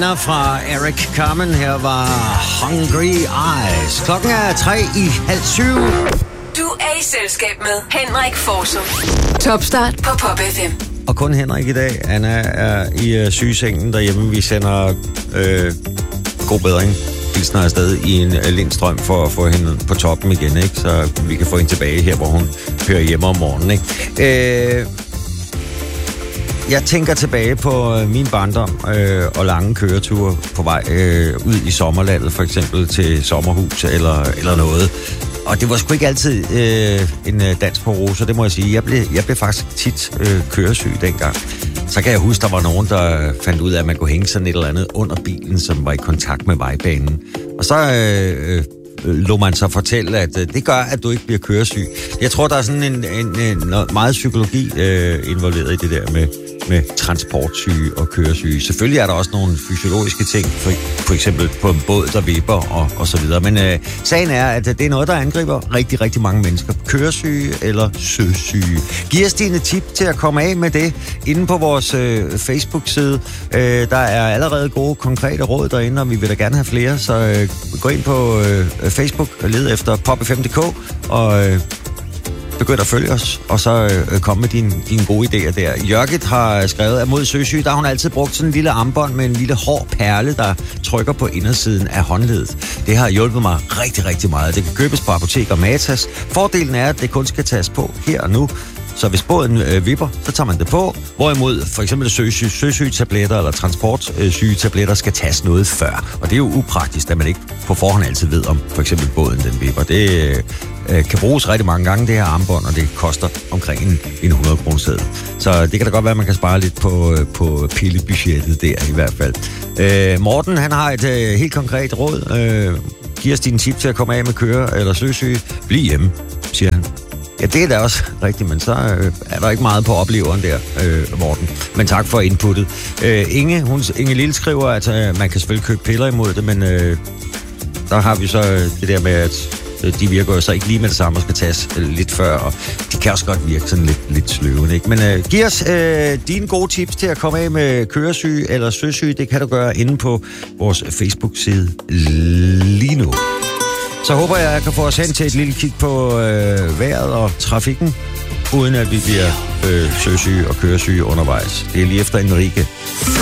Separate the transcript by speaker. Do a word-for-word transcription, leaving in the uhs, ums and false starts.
Speaker 1: Winner fra Eric Carmen. Her var Hungry Eyes. Klokken er tre i halv syv.
Speaker 2: Du er i selskab med Henrik Forsum. Topstart på Pop F M.
Speaker 1: Og kun Henrik i dag. Anna er i uh, sygesengen derhjemme. Vi sender øh, god bedring. Hilsner afsted i en uh, lindstrøm for at få hende på toppen igen, ikke? Så vi kan få hende tilbage her, hvor hun hører hjemme om morgenen, ikke? Øh, Jeg tænker tilbage på øh, min barndom øh, og lange køreture på vej øh, ud i sommerlandet, for eksempel til sommerhus eller, eller noget. Og det var sgu ikke altid øh, en øh, dans på roser, det må jeg sige. Jeg blev, jeg blev faktisk tit øh, køresyg dengang. Så kan jeg huske, der var nogen, der fandt ud af, at man kunne hænge sådan et eller andet under bilen, som var i kontakt med vejbanen. Og så øh, øh, lå man så fortælle, at øh, det gør, at du ikke bliver køresyg. Jeg tror, der er sådan en, en, en meget psykologi øh, involveret i det der med... med transportsyge og køresyge. Selvfølgelig er der også nogle fysiologiske ting, for, for eksempel på en båd, der vipper og, og så videre. Men øh, sagen er, at det er noget, der angriber rigtig, rigtig mange mennesker. Køresyge eller søsyge. Giv os dine tip til at komme af med det inde på vores øh, Facebook-side. Øh, der er allerede gode, konkrete råd derinde, og vi vil da gerne have flere. Så øh, gå ind på øh, Facebook og led efter pop f m punktum d k og... Øh, Begynd at følge os, og så øh, komme med dine, dine gode idéer der. Jørgit har skrevet, at mod søsyge, der har hun altid brugt sådan en lille armbånd med en lille hård perle, der trykker på indersiden af håndledet. Det har hjulpet mig rigtig, rigtig meget. Det kan købes på apotek og Matas. Fordelen er, at det kun skal tages på her og nu. Så hvis båden øh, vipper, så tager man det på. Hvorimod for eksempel søsyge, søsygetabletter eller transportsygetabletter skal tages noget før. Og det er jo upraktisk, at man ikke på forhånd altid ved, om for eksempel båden den vipper. Det øh, kan bruges rigtig mange gange, det her armbånd, og det koster omkring en, en hundrede kroner seddel. Så det kan da godt være, at man kan spare lidt på, på pillebudgettet der i hvert fald. Øh, Morten, han har et øh, helt konkret råd. Øh, giv os dine tip til at komme af med køre- eller søsyge. Bliv hjemme, siger han. Ja, det er da også rigtigt, men så øh, er der ikke meget på opleveren der, øh, Morten. Men tak for inputtet. Øh, Inge, hun, Inge Lille skriver, at øh, man kan selvfølgelig købe piller imod det, men øh, der har vi så øh, det der med, at øh, de virker jo så ikke lige med det samme og skal tages øh, lidt før, og de kan også godt virke sådan lidt, lidt sløvende, ikke? Men øh, giv os øh, dine gode tips til at komme af med køresyge eller søsyge. Det kan du gøre inde på vores Facebook-side lige nu. Så håber jeg, at jeg kan få os hen til et lille kig på øh, vejret og trafikken, uden at vi bliver øh, søsyge og køresyge undervejs. Det er lige efter Enrique.